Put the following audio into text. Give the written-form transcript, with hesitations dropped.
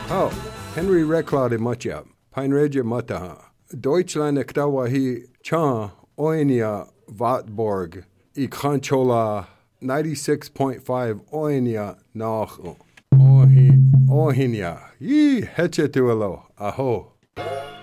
Oh, Henry Reclade Matja, Peinregia Mataha. Deutschland Ektawahi Cha Oinia Vatborg, Ikhanchola 96.5 Oinia Nach Ohinia. Ye Hechetuelo, Aho.